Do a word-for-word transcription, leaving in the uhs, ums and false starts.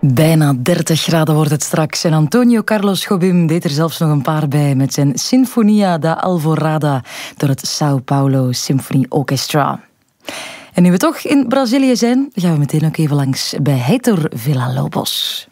Bijna dertig graden wordt het straks. En Antonio Carlos Jobim deed er zelfs nog een paar bij met zijn Sinfonia da Alvorada door het São Paulo Symphony Orchestra. En nu we toch in Brazilië zijn, gaan we meteen ook even langs bij Heitor Villa-Lobos.